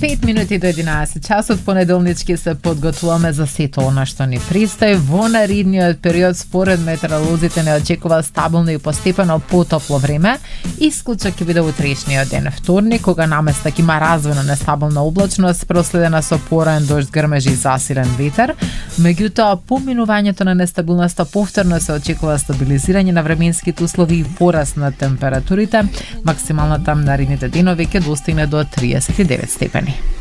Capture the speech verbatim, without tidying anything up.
пет минути до единаесет часот понеделнички се подготвуваме за сето она што ни предстои. Во наредниот период според метеоролозите не очекува стабилно и постепено потопло време. Исклучок ќе биде утрешниот ден, вторник, кога наместа ќе има развојна нестабилна облачност, проследена со пораен дожд, грмежи и засилен ветер. Меѓутоа, по минувањето на нестабилноста повторно се очекува стабилизирање на временските услови и пораст на температурите. Максималната наредните денови ќе достигне до триесет и девет степени.